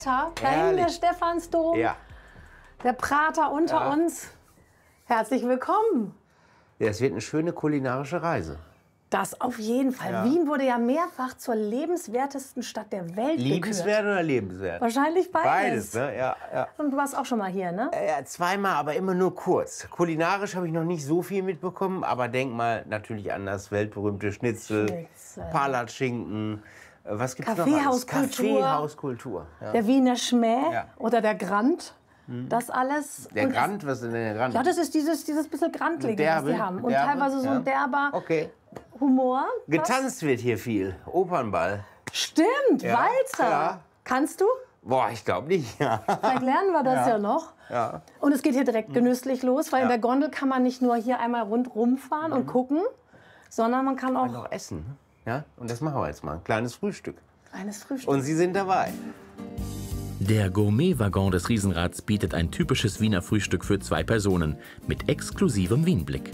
Da der Stephansdom, Ja. der Prater unter uns. Herzlich willkommen. Ja, es wird eine schöne kulinarische Reise. Das auf jeden Fall. Ja. Wien wurde ja mehrfach zur lebenswertesten Stadt der Welt Liebenswert gekürt. oder lebenswert? Wahrscheinlich beides. Beides, ne? Ja, ja. Und du warst auch schon mal hier, ne? Ja, zweimal, aber immer nur kurz. Kulinarisch habe ich noch nicht so viel mitbekommen, aber denk mal natürlich an das weltberühmte Schnitzel. Palatschinken. Was gibt's noch? Kaffeehauskultur. Ja. Der Wiener Schmäh oder der Grand. Das alles. Der Grand, was ist denn der Grand? Ja, das ist dieses bisschen Grandlige, was die haben. Und teilweise so ein derber Humor. Getanzt wird hier viel. Opernball. Stimmt, Walzer. Ja. Kannst du? Boah, ich glaube nicht. Ja. Vielleicht lernen wir das ja noch. Ja. Und es geht hier direkt genüsslich los, weil in der Gondel kann man nicht nur hier einmal rundrum fahren und gucken, sondern man kann auch noch essen. Ja? Und das machen wir jetzt mal. Ein kleines Frühstück. Kleines Frühstück. Und Sie sind dabei. Der Gourmet-Waggon des Riesenrads bietet ein typisches Wiener Frühstück für 2 Personen mit exklusivem Wienblick.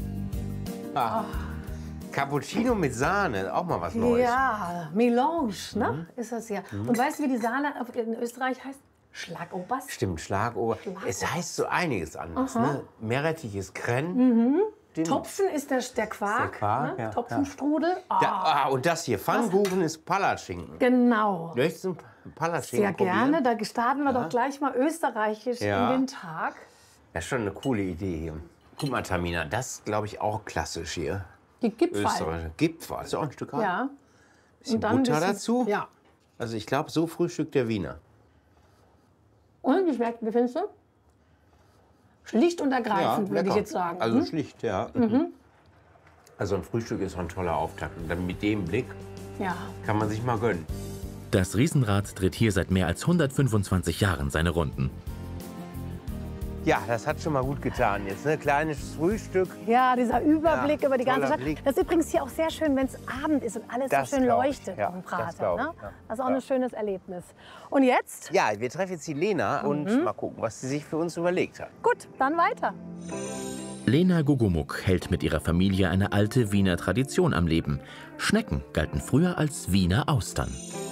Cappuccino mit Sahne, auch mal was Neues. Ja, Melange, ne? Ist das ja. Und weißt du, wie die Sahne in Österreich heißt? Schlagobers. Stimmt, Schlagober. Es heißt so einiges anders. Ne? Meerrettich ist Krenn. Topfen ist der Quark, ne? ja, Topfenstrudel. Und das hier, Pfannkuchen ist Palatschinken. Genau. Möchtest du Palatschinken Sehr gerne, da starten wir doch gleich mal österreichisch in den Tag. Das ist schon eine coole Idee hier. Guck mal, Tamina, das ist, glaube ich, auch klassisch hier. Die Gipfel. Österreicher Gipfel, ist auch ein Stück. Ja. Bisschen Butter dazu. Ja. Also ich glaube, so frühstückt der Wiener. Und wie findest du? Schlicht und ergreifend, würde ich jetzt sagen. Also schlicht, ja. Also ein Frühstück ist auch ein toller Auftakt. Und dann mit dem Blick kann man sich mal gönnen. Das Riesenrad dreht hier seit mehr als 125 Jahren seine Runden. Ja, das hat schon mal gut getan jetzt. Ne? Kleines Frühstück. Ja, dieser Überblick über die ganze Stadt. Blick. Das ist übrigens hier auch sehr schön, wenn es Abend ist und alles so schön leuchtet am Prater. Ne? Das ist auch ein schönes Erlebnis. Und jetzt? Ja, wir treffen jetzt die Lena und mal gucken, was sie sich für uns überlegt hat. Gut, dann weiter. Lena Gugumuk hält mit ihrer Familie eine alte Wiener Tradition am Leben. Schnecken galten früher als Wiener Austern.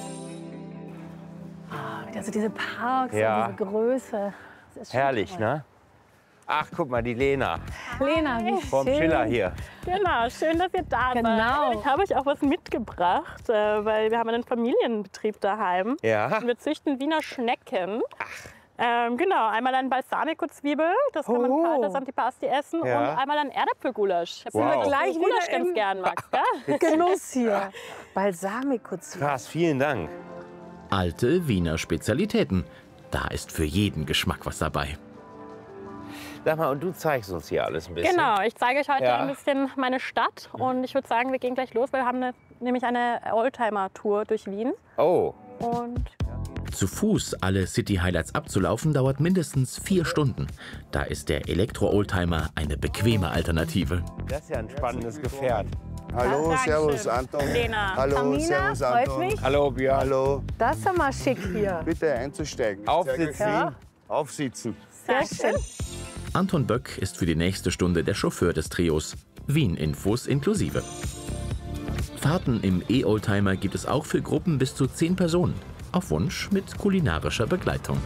Also diese Parks und diese Größe. Das ist herrlich, toll. ne? Ach, guck mal, die Lena. Lena, wie Vom schön. Schiller hier. Genau, schön, dass ihr da seid. Ich habe euch auch was mitgebracht, weil wir haben einen Familienbetrieb daheim. Ja. Und wir züchten Wiener Schnecken. Genau, einmal ein Balsamico-Zwiebel, das kann man kalt als Antipasti essen, und einmal ein Erdäpfelgulasch. Ich habe gleich Gulasch wieder ganz gern, Max, gell? Genuss hier. Balsamico-Zwiebel. Krass, vielen Dank. Alte Wiener Spezialitäten. Da ist für jeden Geschmack was dabei. Sag mal, und du zeigst uns hier alles ein bisschen. Genau, ich zeige euch heute ein bisschen meine Stadt und ich würde sagen, wir gehen gleich los, weil wir haben nämlich eine Oldtimer-Tour durch Wien. Oh. Und Zu Fuß alle City-Highlights abzulaufen, dauert mindestens 4 Stunden. Da ist der Elektro-Oldtimer eine bequeme Alternative. Das ist ja ein spannendes Gefährt. Hallo, Dankeschön. servus Anton. Lena. Hallo, Tamina, servus freut Anton. mich. Hallo, Björn. Hallo, Das ist ja mal schick hier. bitte einzusteigen. Aufsitzen. Ja. Aufsitzen. Sehr schön. Anton Böck ist für die nächste Stunde der Chauffeur des Trios. Wien-Infos inklusive. Fahrten im E-Oldtimer gibt es auch für Gruppen bis zu 10 Personen. Auf Wunsch mit kulinarischer Begleitung.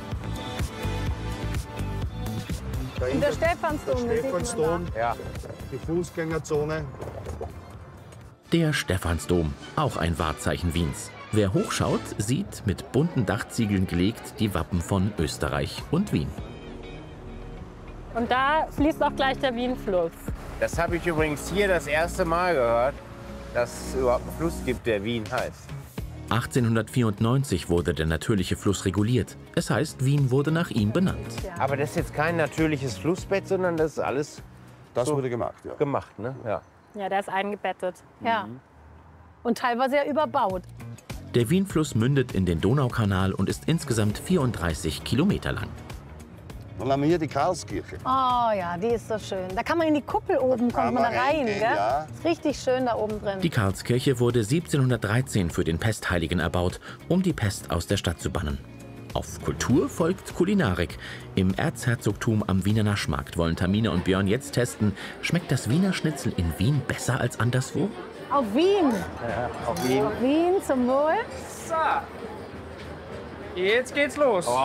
Und der Stephansdom. Der Stephansdom, Ja. die Fußgängerzone. Der Stephansdom, auch ein Wahrzeichen Wiens. Wer hochschaut, sieht mit bunten Dachziegeln gelegt die Wappen von Österreich und Wien. Und da fließt auch gleich der Wienfluss. Das habe ich übrigens hier das erste Mal gehört, dass es überhaupt einen Fluss gibt, der Wien heißt. 1894 wurde der natürliche Fluss reguliert. Es heißt, Wien wurde nach ihm benannt. Aber das ist jetzt kein natürliches Flussbett, sondern das ist alles Das so wurde gemacht, ja. gemacht, ne? Ja. Ja, der ist eingebettet. Ja. Und teilweise ja überbaut. Der Wienfluss mündet in den Donaukanal und ist insgesamt 34 Kilometer lang. Dann haben wir hier die Karlskirche. Oh ja, die ist so schön. Da kann man in die Kuppel oben, kommt man da rein, reingehen, gell? ja. Ist richtig schön da oben drin. Die Karlskirche wurde 1713 für den Pestheiligen erbaut, um die Pest aus der Stadt zu bannen. Auf Kultur folgt Kulinarik. Im Erzherzogtum am Wiener Naschmarkt wollen Tamina und Björn jetzt testen, schmeckt das Wiener Schnitzel in Wien besser als anderswo? Auf Wien. Ja, auf Wien. Auf Wien, zum Wohl. So, jetzt geht's los.